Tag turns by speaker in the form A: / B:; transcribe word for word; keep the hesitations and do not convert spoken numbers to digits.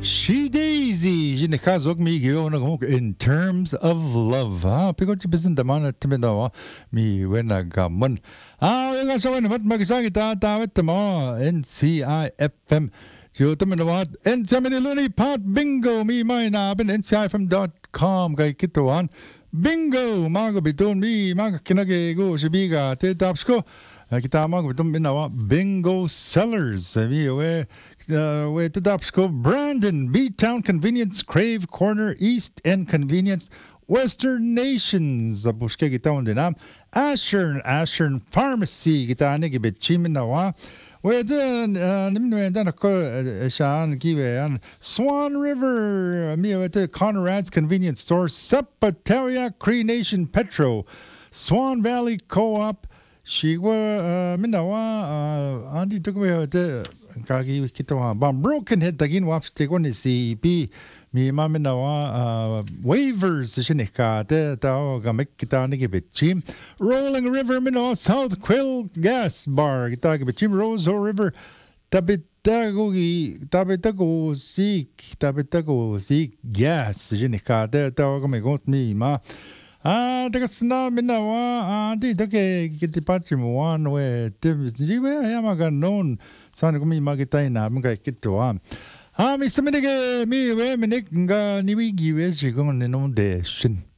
A: She Daisy, jinikazog mi gyo na gumuk in terms of love. Ah, pigot si bisin daman at timinawa mi wena gamon. Ah, yung sa wena mat magisang ita tawet tamo N C I F M. Jo timinawa N C I Luni Pot Bingo mi may na bin N C I F M dot com kay kituan. Bingo mga biton mi mga kinagego si biga te taps ko. Kita mga biton binawa Bingo Sellers. Sabi we Uh, with the Dopsco, Brandon, B-Town Convenience, Crave Corner, East End Convenience, Western Nations, the Bushke Gitawan Dinam, Ashern, Ashern Pharmacy, Gitani Gibit Chiminawa, where then, Nimwendana Shan Givean, Swan River, Mia Conrad's Convenience Store, Sepataria, Cree Nation Petro, Swan Valley Co-op, Shiwa Minawa, Andy took me the kagi kita wa bam broken head tagin waps te ko ni C P mi mami na wa waivers shini ka te ta ga mek kita ni ge chim Rolling River mino South Quill Gas Bar kita ge chim Rose River tabitago gi tabitago sik tabitago sik gas shini ka te ta ga me got mi ma Ah, takas na minawa, ah, di dake kitipachi mo wan we tim jiwe ayamaga non sana kumi magitay na mga kituan. Ah, mi saminige mi we minik nga niwigi we sigong ninom de shin.